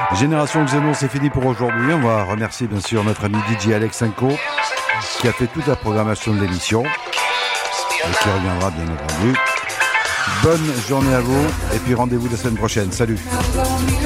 Génération Xenon, c'est fini pour aujourd'hui. On va remercier bien sûr notre ami DJ Alex Inco qui a fait toute la programmation de l'émission et qui reviendra bien entendu. Bonne journée à vous et puis rendez-vous la semaine prochaine. Salut.